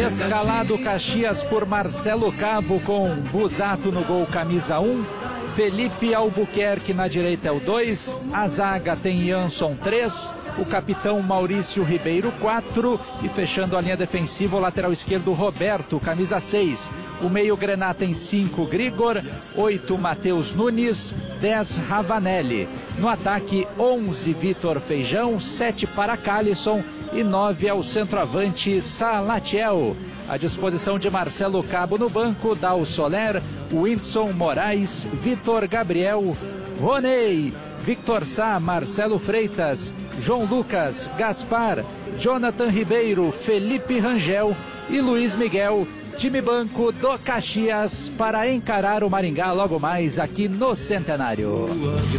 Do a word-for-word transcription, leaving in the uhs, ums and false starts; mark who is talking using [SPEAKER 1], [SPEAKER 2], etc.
[SPEAKER 1] Escalado Caxias por Marcelo Cabo com Busato no gol, camisa um. Felipe Albuquerque na direita é o dois. A zaga tem Jansson três. O capitão Maurício Ribeiro quatro. E fechando a linha defensiva, o lateral esquerdo Roberto, camisa seis. O meio Grená tem cinco, Grigor. oito, Matheus Nunes. dez, Ravanelli. No ataque, onze, Vitor Feijão. sete para Calisson. E nove é o centroavante Salatiel. À disposição de Marcelo Cabo no banco, Dal Soler, Whindersson Moraes, Vitor Gabriel, Roney, Victor Sá, Marcelo Freitas, João Lucas, Gaspar, Jonathan Ribeiro, Felipe Rangel e Luiz Miguel. Time banco do Caxias para encarar o Maringá logo mais aqui no Centenário.